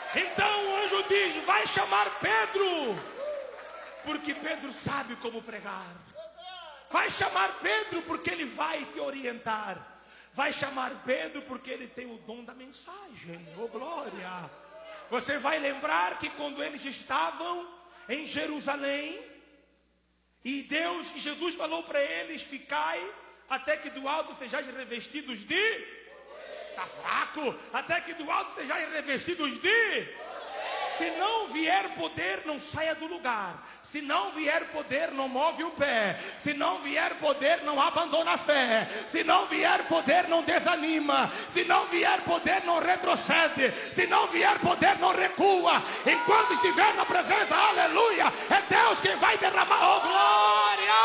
Então o anjo diz: vai chamar Pedro, porque Pedro sabe como pregar. Vai chamar Pedro porque ele vai te orientar. Vai chamar Pedro porque ele tem o dom da mensagem. Oh glória! Você vai lembrar que quando eles estavam em Jerusalém, e Jesus falou para eles: ficai até que do alto sejais revestidos de... Está fraco. Até que do alto sejais revestidos de... Se não vier poder, não saia do lugar. Se não vier poder, não move o pé. Se não vier poder, não abandona a fé. Se não vier poder, não desanima. Se não vier poder, não retrocede. Se não vier poder, não recua. Enquanto estiver na presença, aleluia, é Deus quem vai derramar. Oh glória!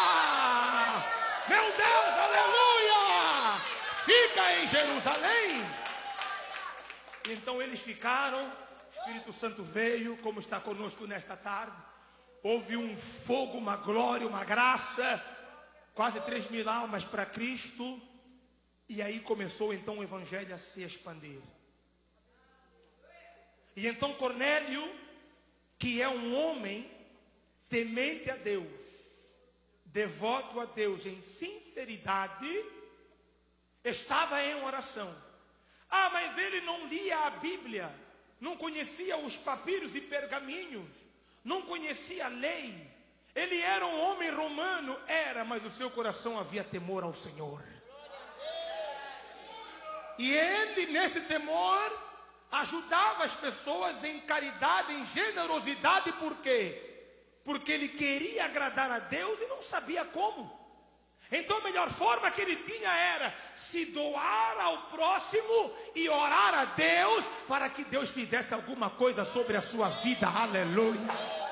Meu Deus, aleluia! Fica em Jerusalém. Então eles ficaram. O Espírito Santo veio, como está conosco nesta tarde. Houve um fogo, uma glória, uma graça. Quase 3.000 almas para Cristo. E aí começou então o evangelho a se expandir. E então Cornélio, que é um homem temente a Deus, devoto a Deus em sinceridade, estava em oração. Ah, mas ele não lia a Bíblia, não conhecia os papiros e pergaminhos, não conhecia a lei. Ele era um homem romano, mas o seu coração havia temor ao Senhor. E ele, nesse temor, ajudava as pessoas em caridade, em generosidade. Por quê? Porque ele queria agradar a Deus e não sabia como. Então a melhor forma que ele tinha era se doar ao próximo e orar a Deus para que Deus fizesse alguma coisa sobre a sua vida. Aleluia!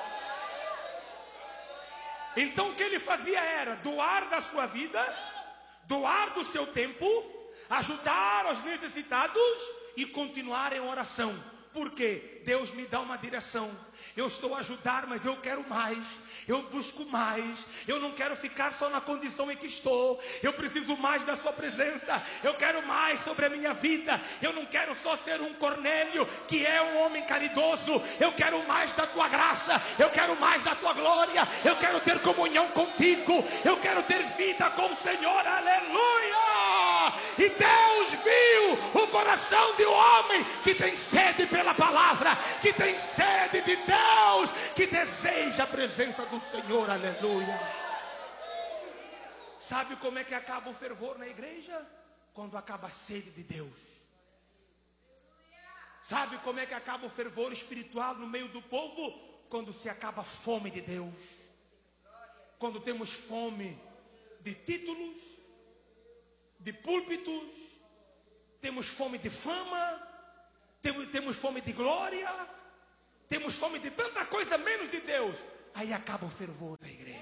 Então o que ele fazia era doar da sua vida, doar do seu tempo, ajudar os necessitados e continuar em oração. Porque Deus me dá uma direção. Eu estou a ajudar, mas eu quero mais. Eu busco mais. Eu não quero ficar só na condição em que estou. Eu preciso mais da sua presença. Eu quero mais sobre a minha vida. Eu não quero só ser um Cornélio, que é um homem caridoso. Eu quero mais da tua graça. Eu quero mais da tua glória. Eu quero ter comunhão contigo. Eu quero ter vida com o Senhor. Aleluia! E Deus viu o coração de um homem que tem sede pela palavra, que tem sede de Deus, que deseja a presença do Senhor. Aleluia! Sabe como é que acaba o fervor na igreja? Quando acaba a sede de Deus. Sabe como é que acaba o fervor espiritual no meio do povo? Quando se acaba a fome de Deus. Quando temos fome de títulos, de púlpitos, temos fome de fama, temos fome de glória, temos fome de tanta coisa menos de Deus. Aí acaba o fervor da igreja.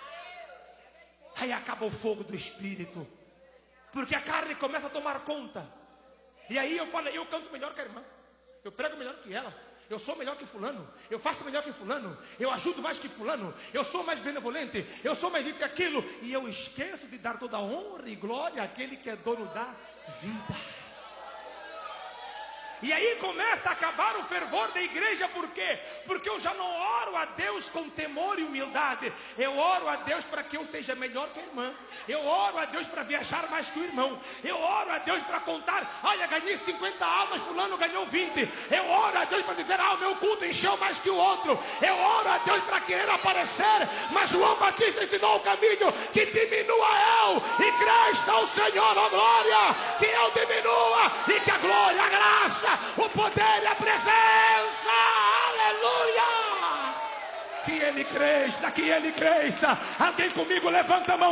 Aí acaba o fogo do Espírito. Porque a carne começa a tomar conta. E aí eu falo, eu canto melhor que a irmã, eu prego melhor que ela, eu sou melhor que fulano, eu faço melhor que fulano, eu ajudo mais que fulano, eu sou mais benevolente, eu sou mais isso e aquilo. E eu esqueço de dar toda a honra e glória àquele que é dono da vida. E aí começa a acabar o fervor da igreja. Por quê? Porque eu já não oro a Deus com temor e humildade. Eu oro a Deus para que eu seja melhor que a irmã. Eu oro a Deus para viajar mais que o irmão. Eu oro a Deus para contar, olha, ganhei 50 almas, fulano ganhou 20. Eu oro a Deus para dizer, o meu culto encheu mais que o outro. Eu oro a Deus para querer aparecer. Mas João Batista ensinou o caminho, que diminua eu e cresça o Senhor. Oh glória, que eu diminua e que a glória, a graça, o poder e a presença, aleluia, que ele cresça, que ele cresça. Alguém comigo levanta a mão.